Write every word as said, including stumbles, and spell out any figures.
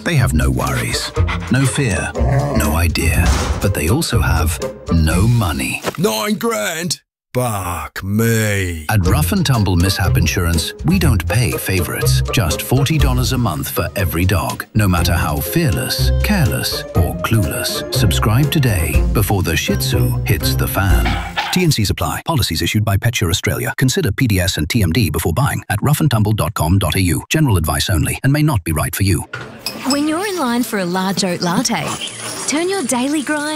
They have no worries, no fear, no idea. But they also have no money. Nine grand? Fuck me. At Rough and Tumble Mishap Insurance, we don't pay favorites. Just forty dollars a month for every dog, no matter how fearless, careless, or clueless. Subscribe today before the Shih Tzu hits the fan. T and Cs apply. Policies issued by PetSure Australia. Consider P D S and T M D before buying at rough and tumble dot com dot a u. General advice only and may not be right for you. When you're in line for a large oat latte, turn your daily grind